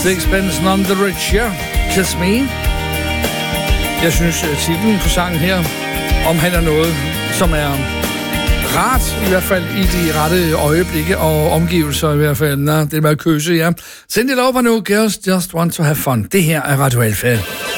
Sixpence None the Richer, Kiss Me. Jeg synes, at titlen på sangen her omhandler noget, som er rart, i hvert fald i de rette øjeblikke og omgivelser i hvert fald. Nå, det er bare kysse, ja. Send it over nu, girls just want to have fun. Det her er Radio Alfa.